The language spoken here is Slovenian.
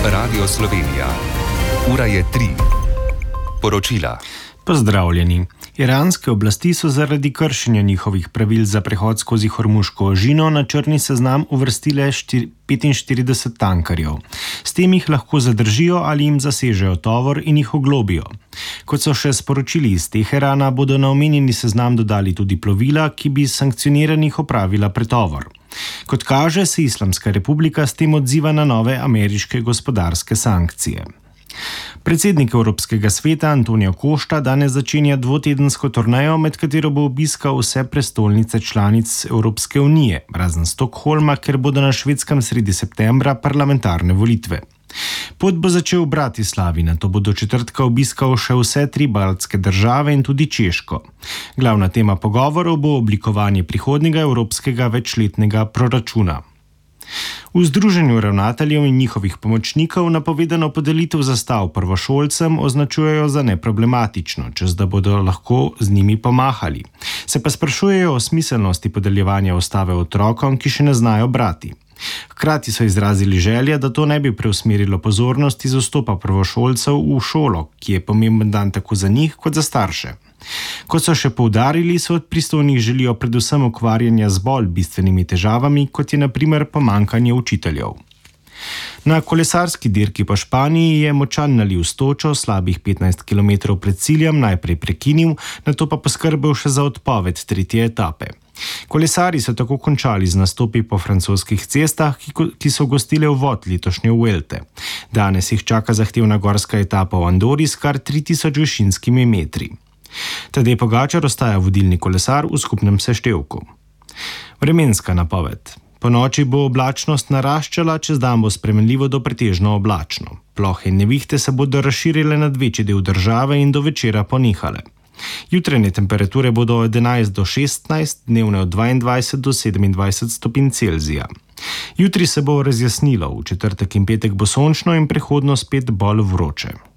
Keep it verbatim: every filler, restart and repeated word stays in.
Radio Slovenija. Ura je tri. Poročila. Pozdravljeni. Iranske oblasti so zaradi kršenja njihovih pravil za prehod skozi Hormuško ožino na črni seznam uvrstile petinštirideset tankerjev. S tem jih lahko zadržijo ali jim zasežejo tovor in jih oglobijo. Kot so še sporočili iz Teherana, bodo na omenjeni seznam dodali tudi plovila, ki bi sankcioniranih opravila pretovor. Kot kaže, se Islamska republika s tem odziva na nove ameriške gospodarske sankcije. Predsednik Evropskega sveta Antonio Costa danes začenja dvotedensko turnejo, med katero bo obiskal vse prestolnice članic Evropske unije, razen Stockholma, ker bodo na Švedskem sredi septembra parlamentarne volitve. Pot bo začel v Bratislavi, nato bo do četrtka obiskal še vse tri baltske države in tudi Češko. Glavna tema pogovorov bo oblikovanje prihodnjega evropskega večletnega proračuna. V Združenju ravnateljev in njihovih pomočnikov napovedano podelitev zastav prvošolcem označujejo za neproblematično, čez da bodo lahko z njimi pomahali. Se pa sprašujejo o smiselnosti podeljevanja ustave otrokom, ki še ne znajo brati. Hkrati so izrazili želje, da to ne bi preusmerilo pozornosti iz vstopa prvošolcev v šolo, ki je pomemben dan tako za njih kot za starše. Kot so še poudarili, so od pristojnih želijo predvsem ukvarjanja z bolj bistvenimi težavami, kot je na primer pomanjkanje učiteljev. Na kolesarski dirki po Španiji je močan naliv s točo slabih petnajst kilometrov pred ciljem najprej prekinil, nato pa poskrbel še za odpoved tretje etape. Kolesarji so tako končali z nastopi po francoskih cestah, ki so gostile uvod letošnje Vuelte. Danes jih čaka zahtevna gorska etapa v Andori s kar tri tisoč višinskimi metri. Tadej Pogačar ostaja vodilni kolesar v skupnem seštevku. Vremenska napoved. Po noči bo oblačnost naraščala, čez dan bo spremenljivo do pretežno oblačno. Plohe in nevihte se bodo razširile nad večji del države in do večera ponehale. Jutranje temperature bodo od enajst do šestnajst, dnevne od dvaindvajset do sedemindvajset stopinj Celzija. Jutri se bo razjasnilo, v četrtek in petek bo sončno in prehodno spet bolj vroče.